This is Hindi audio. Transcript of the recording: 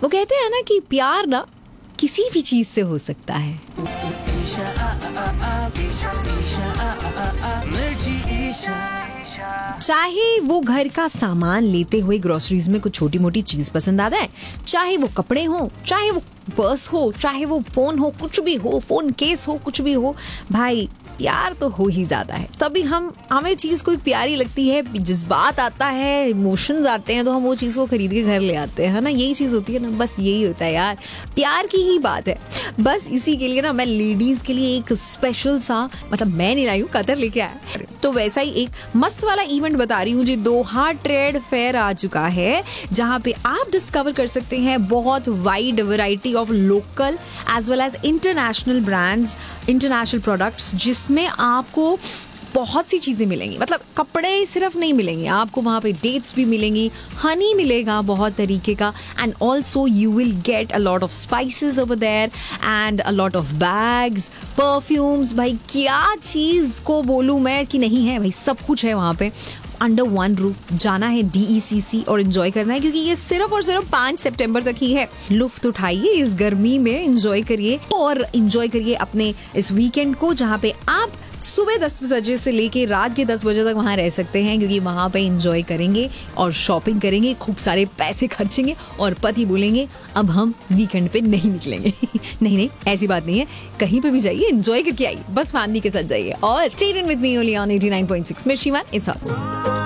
वो कहते हैं ना कि प्यार ना किसी भी चीज से हो सकता है। चाहे वो घर का सामान लेते हुए ग्रोसरीज में कुछ छोटी मोटी चीज पसंद आ जाए, चाहे वो कपड़े हो, चाहे वो पर्स हो, चाहे वो फोन हो, कुछ भी हो, फोन केस हो, कुछ भी हो, भाई प्यार तो हो ही जाता है। तभी हमें चीज कोई प्यारी लगती है, जज्बात आता है, इमोशंस आते हैं, तो हम वो चीज को खरीद के घर ले आते हैं ना। यही चीज होती है ना, बस यही होता है यार, प्यार की ही बात है। बस इसी के लिए ना मैं लेडीज के लिए एक स्पेशल सा, मतलब मैं नहीं लाई हूँ, कतर लेके आया, तो वैसा ही एक मस्त वाला इवेंट बता रही हूँ जी। दोहा ट्रेड फेयर आ चुका है, जहाँ पे आप डिस्कवर कर सकते हैं बहुत wide variety of local as well as international brands, international products, जिसमें आपको बहुत सी चीज़ें मिलेंगी। मतलब कपड़े सिर्फ नहीं मिलेंगे आपको, वहाँ पे डेट्स भी मिलेंगी, हनी मिलेगा बहुत तरीके का, and also you will get a lot of spices over there and a lot of bags, perfumes. भाई क्या चीज़ को बोलूँ मैं कि नहीं है, भाई सब कुछ है वहाँ पे। अंडर वन रूफ जाना है DECC और एंजॉय करना है, क्योंकि ये सिर्फ और सिर्फ 5 सितंबर तक ही है। लुफ्त उठाइए इस गर्मी में, एंजॉय करिए और एंजॉय करिए अपने इस वीकेंड को, जहाँ पे आप सुबह 10 बजे से लेके रात के 10 बजे तक वहाँ रह सकते हैं, क्योंकि वहाँ पे एंजॉय करेंगे और शॉपिंग करेंगे, खूब सारे पैसे खर्चेंगे और पति बोलेंगे अब हम वीकेंड पे नहीं निकलेंगे। नहीं, ऐसी बात नहीं है, कहीं पे भी जाइए एंजॉय करके आइए, बस फैमिली के साथ जाइए। और stay tuned with me only on 89.6 मिर्ची वन, इट्स ऑल।